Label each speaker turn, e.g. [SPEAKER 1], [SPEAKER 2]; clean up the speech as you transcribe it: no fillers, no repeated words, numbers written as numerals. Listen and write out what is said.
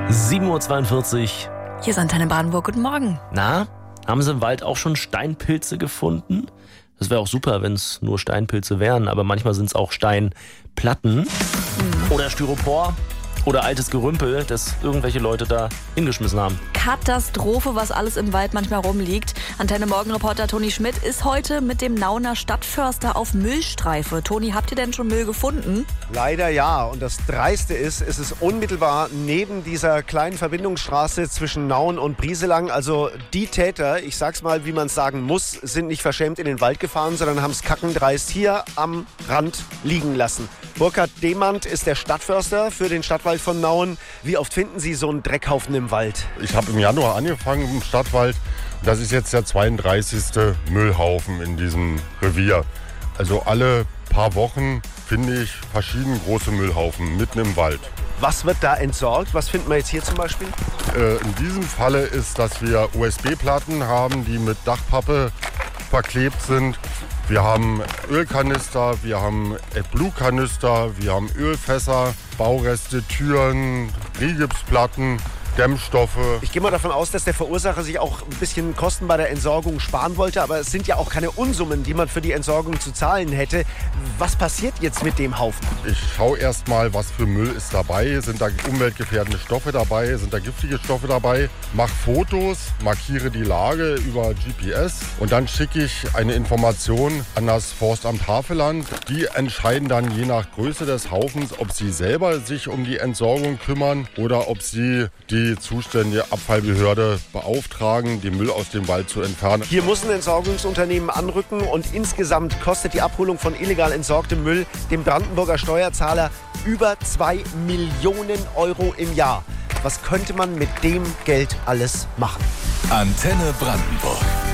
[SPEAKER 1] 7:42 Uhr.
[SPEAKER 2] Hier ist Antenne Brandenburg. Guten Morgen.
[SPEAKER 1] Na, haben Sie im Wald auch schon Steinpilze gefunden? Das wäre auch super, wenn es nur Steinpilze wären, aber manchmal sind es auch Steinplatten oder Styropor oder altes Gerümpel, das irgendwelche Leute da hingeschmissen haben.
[SPEAKER 2] Katastrophe, was alles im Wald manchmal rumliegt. Antenne Morgenreporter Toni Schmidt ist heute mit dem Nauner Stadtförster auf Müllstreife. Toni, habt ihr denn schon Müll gefunden?
[SPEAKER 3] Leider ja. Und das Dreiste ist, es ist unmittelbar neben dieser kleinen Verbindungsstraße zwischen Nauen und Brieselang. Also die Täter, ich sag's mal, wie man es sagen muss, sind nicht verschämt in den Wald gefahren, sondern haben es kackendreist hier am Rand liegen lassen. Burkhard Demand ist der Stadtförster für den Stadtwald von Nauen. Wie oft finden Sie so einen Dreckhaufen im Wald?
[SPEAKER 4] Ich habe im Januar angefangen im Stadtwald. Das ist jetzt der 32. Müllhaufen in diesem Revier. Also alle paar Wochen finde ich verschiedene große Müllhaufen mitten im Wald.
[SPEAKER 3] Was wird da entsorgt? Was finden wir jetzt hier zum Beispiel?
[SPEAKER 4] In diesem Falle ist, dass wir USB-Platten haben, die mit Dachpappe verklebt sind. Wir haben Ölkanister, wir haben AdBlue-Kanister, wir haben Ölfässer, Baureste, Türen, Rigipsplatten, Dämmstoffe.
[SPEAKER 3] Ich gehe mal davon aus, dass der Verursacher sich auch ein bisschen Kosten bei der Entsorgung sparen wollte, aber es sind ja auch keine Unsummen, die man für die Entsorgung zu zahlen hätte. Was passiert jetzt mit dem Haufen?
[SPEAKER 4] Ich schaue erst mal, was für Müll ist dabei. Sind da umweltgefährdende Stoffe dabei? Sind da giftige Stoffe dabei? Mach Fotos, markiere die Lage über GPS und dann schicke ich eine Information an das Forstamt Havelland. Die entscheiden dann je nach Größe des Haufens, ob sie selber sich um die Entsorgung kümmern oder ob sie die zuständige Abfallbehörde beauftragen, den Müll aus dem Wald zu entfernen.
[SPEAKER 3] Hier muss ein Entsorgungsunternehmen anrücken und insgesamt kostet die Abholung von illegal entsorgtem Müll dem Brandenburger Steuerzahler über 2 Millionen Euro im Jahr. Was könnte man mit dem Geld alles machen?
[SPEAKER 5] Antenne Brandenburg.